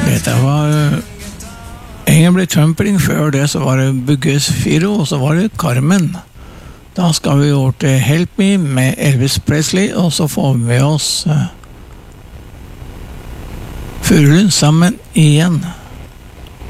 Dette var egentlig Tumpling. Før det så var det Bugges Firo, og så var det Carmen. Da skal vi over til Help Me med Elvis Presley, og så får vi med oss Fuglen sammen igjen.